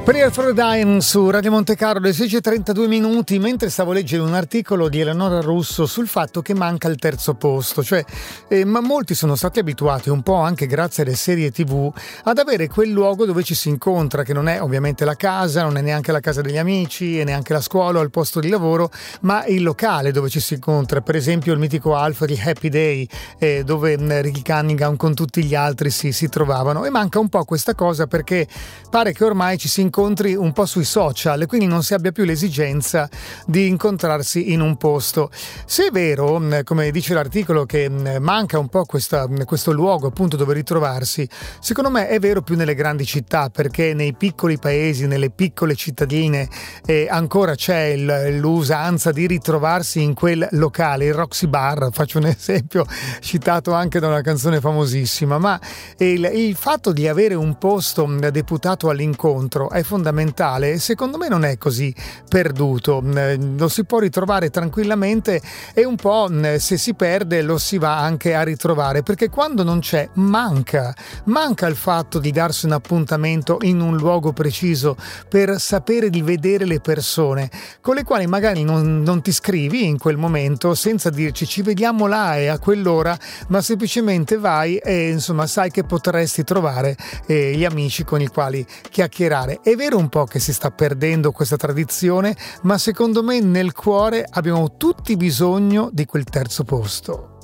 Prayer for a Dying su Radio Monte Carlo alle 16:32 minuti, mentre stavo leggendo un articolo di Eleonora Russo sul fatto che manca il terzo posto, ma molti sono stati abituati, un po' anche grazie alle serie TV, ad avere quel luogo dove ci si incontra, che non è ovviamente la casa, non è neanche la casa degli amici e neanche la scuola o il posto di lavoro, ma il locale dove ci si incontra. Per esempio il mitico Alf di Happy Day, dove Ricky Cunningham con tutti gli altri si trovavano, e manca un po' questa cosa perché pare che ormai ci si incontri un po' sui social e quindi non si abbia più l'esigenza di incontrarsi in un posto. Se è vero, come dice l'articolo, che manca un po' questo luogo appunto dove ritrovarsi, secondo me è vero più nelle grandi città, perché nei piccoli paesi, nelle piccole cittadine ancora c'è l'usanza di ritrovarsi in quel locale, il Roxy Bar, faccio un esempio citato anche da una canzone famosissima, ma il fatto di avere un posto deputato all'incontro è fondamentale e secondo me non è così perduto, lo si può ritrovare tranquillamente e un po' se si perde lo si va anche a ritrovare, perché quando non c'è manca il fatto di darsi un appuntamento in un luogo preciso per sapere di vedere le persone con le quali magari non ti scrivi in quel momento senza dirci ci vediamo là e a quell'ora, ma semplicemente vai e insomma sai che potresti trovare gli amici con i quali chiacchierare. È vero un po' che si sta perdendo questa tradizione, ma secondo me nel cuore abbiamo tutti bisogno di quel terzo posto.